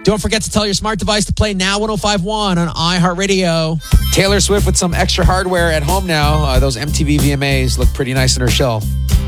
Don't forget to tell your smart device to play Now 105.1 on iHeartRadio. Taylor Swift with some extra hardware at home now. Those MTV VMAs look pretty nice on her shelf.